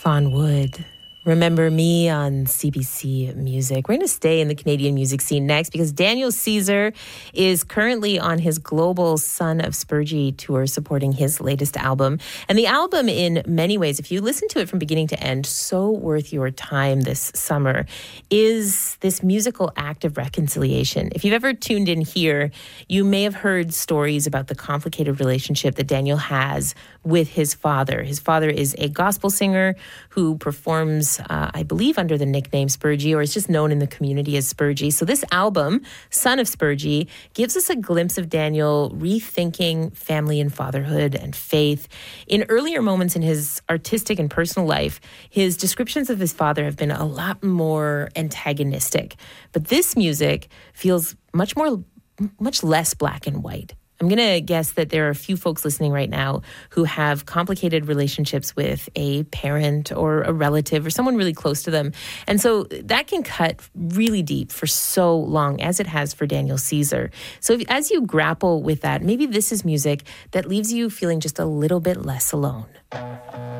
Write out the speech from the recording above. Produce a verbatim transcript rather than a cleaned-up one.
Fawn Wood. Remember Me on C B C Music. We're going to stay in the Canadian music scene next because Daniel Caesar is currently on his global Son of Spurgey tour supporting his latest album. And the album, in many ways, if you listen to it from beginning to end, so worth your time this summer, is this musical act of reconciliation. If you've ever tuned in here, you may have heard stories about the complicated relationship that Daniel has with his father. His father is a gospel singer who performs Uh, I believe under the nickname Spurgey, or is just known in the community as Spurgey. So this album, Son of Spurgey, gives us a glimpse of Daniel rethinking family and fatherhood and faith. In earlier moments in his artistic and personal life, his descriptions of his father have been a lot more antagonistic. But this music feels much more, much less black and white. I'm going to guess that there are a few folks listening right now who have complicated relationships with a parent or a relative or someone really close to them. And so that can cut really deep for so long, as it has for Daniel Caesar. So if, as you grapple with that, maybe this is music that leaves you feeling just a little bit less alone.